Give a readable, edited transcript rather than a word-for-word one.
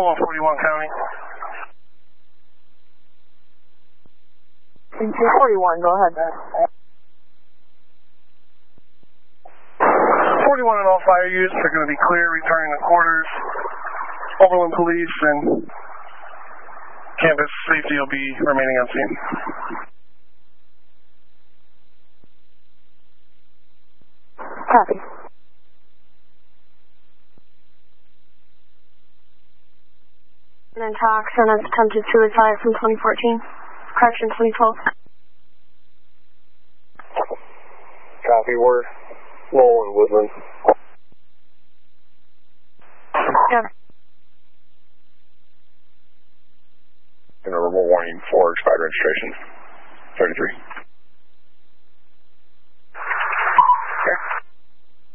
141 County. In 241, go ahead. 41 and all fire units are going to be clear, returning to quarters. Overland Police and campus safety will be remaining on scene. Copy. And then talks on attempted suicide from 2014. Correction 2012. Copy, we're low in Woodland. Yeah. And a remote warning for expired registration. 33.